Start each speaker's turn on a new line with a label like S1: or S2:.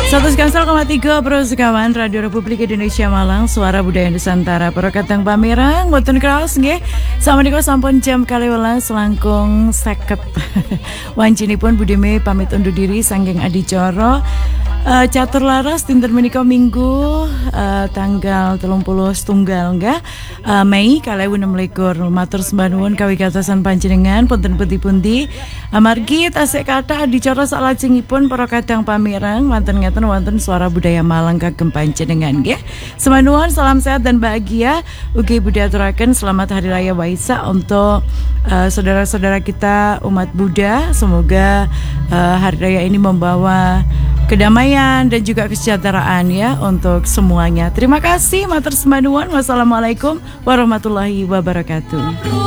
S1: 101,3 Bro Sekawan Radio Republik Indonesia Malang, suara budaya Nusantara. Para katang pamirang boten kraos nggih. Sampun sampun jam kali 12 langkung 50. Wancinipun budime pamit undur diri saking adicara. Catur laras dinten menika Minggu tanggal 30 setunggal nggih Mei 2026. Matur sembah nuwun kawigatosan panjenengan punten pundi-pundi amargi tasih kathah adicara salajengipun para kadang pamirang wonten suara budaya Malang kagem panjenengan nggih. Sembah nuwun, salam sehat dan bahagia. Ugi budaya aturaken selamat hari raya Waisak untuk saudara-saudara kita umat Buddha. Semoga hari raya ini membawa kedamaian dan juga kesejahteraan ya untuk semuanya. Terima kasih, matur sembah nuwun. Wassalamualaikum warahmatullahi wabarakatuh.